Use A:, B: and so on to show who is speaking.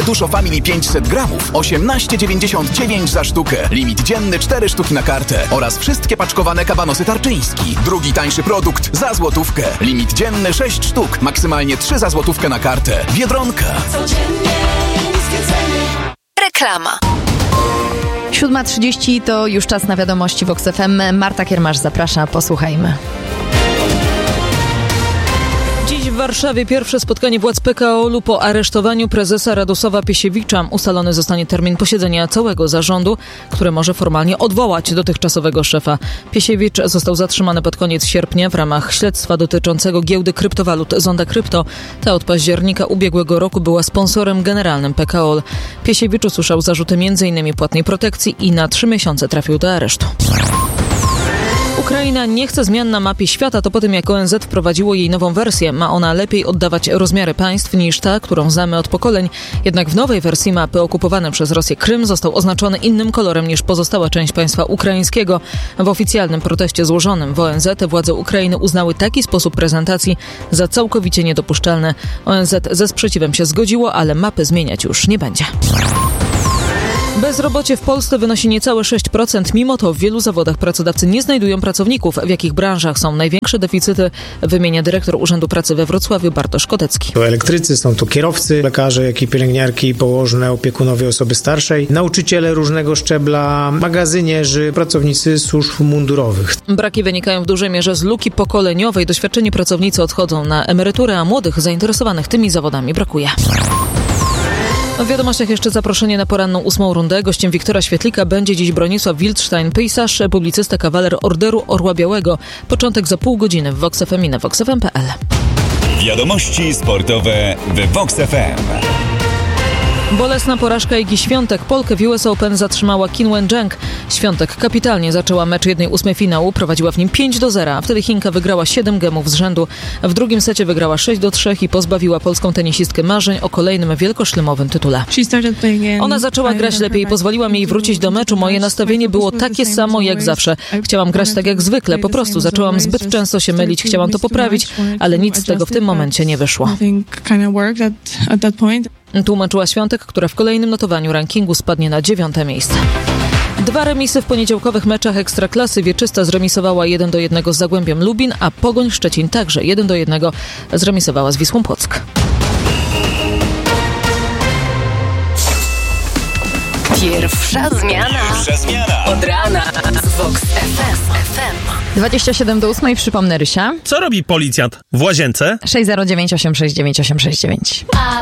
A: Duszo Family 500 gramów 18,99 za sztukę. Limit dzienny 4 sztuki na kartę. Oraz wszystkie paczkowane kabanosy Tarczyński. Drugi tańszy produkt za złotówkę. Limit dzienny 6 sztuk. Maksymalnie 3 za złotówkę na kartę. Biedronka.
B: Codziennie niskie ceny.
C: Reklama.
D: 7:30 to już czas na wiadomości Vox FM. Marta Kiermasz zaprasza, posłuchajmy.
E: Dziś w Warszawie pierwsze spotkanie władz PKO-u po aresztowaniu prezesa Radosława Piesiewicza. Ustalony zostanie termin posiedzenia całego zarządu, które może formalnie odwołać dotychczasowego szefa. Piesiewicz został zatrzymany pod koniec sierpnia w ramach śledztwa dotyczącego giełdy kryptowalut Zonda Krypto. Ta od października ubiegłego roku była sponsorem generalnym PKO. Piesiewicz usłyszał zarzuty m.in. płatnej protekcji i na 3 miesiące trafił do aresztu. Ukraina nie chce zmian na mapie świata, to po tym jak ONZ wprowadziło jej nową wersję. Ma ona lepiej oddawać rozmiary państw niż ta, którą znamy od pokoleń. Jednak w nowej wersji mapy okupowany przez Rosję Krym został oznaczony innym kolorem niż pozostała część państwa ukraińskiego. W oficjalnym proteście złożonym w ONZ władze Ukrainy uznały taki sposób prezentacji za całkowicie niedopuszczalny. ONZ ze sprzeciwem się zgodziło, ale mapy zmieniać już nie będzie. Bezrobocie w Polsce wynosi niecałe 6%. Mimo to w wielu zawodach pracodawcy nie znajdują pracowników. W jakich branżach są największe deficyty, wymienia dyrektor Urzędu Pracy we Wrocławiu Bartosz Kodecki.
F: To elektrycy, są to kierowcy, lekarze, jak i pielęgniarki, położne, opiekunowie osoby starszej, nauczyciele różnego szczebla, magazynierzy, pracownicy służb mundurowych.
E: Braki wynikają w dużej mierze z luki pokoleniowej. Doświadczeni pracownicy odchodzą na emeryturę, a młodych zainteresowanych tymi zawodami brakuje. W wiadomościach jeszcze zaproszenie na poranną 8. rundę. Gościem Wiktora Świetlika będzie dziś Bronisław Wildstein, pisarz, publicysta, kawaler Orderu Orła Białego. Początek za pół godziny w Vox FM i na voxfm.pl.
G: Wiadomości sportowe w Vox FM.
E: Bolesna porażka Igi Świątek. Polkę w US Open zatrzymała Qin Wen-zheng. Świątek kapitalnie zaczęła mecz 1/8 finału, prowadziła w nim 5-0, a wtedy Chinka wygrała 7 gemów z rzędu. W drugim secie wygrała 6-3 i pozbawiła polską tenisistkę marzeń o kolejnym wielkoszlemowym tytule. Ona zaczęła grać lepiej, pozwoliłam jej wrócić do meczu. Moje nastawienie było takie samo jak zawsze. Chciałam grać tak jak zwykle, po prostu zaczęłam zbyt często się mylić, chciałam to poprawić, ale nic z tego w tym momencie nie wyszło. Tłumaczyła Świątek, która w kolejnym notowaniu rankingu spadnie na 9. miejsce. 2 remisy w poniedziałkowych meczach Ekstraklasy. Wieczysta zremisowała 1-1 z Zagłębiem Lubin, a Pogoń Szczecin także 1-1 zremisowała z Wisłą Płock.
C: Pierwsza zmiana. Od rana z Vox FM.
D: 27 do 8, przypomnę, Rysia.
H: Co robi policjant w łazience?
D: 609 869 869.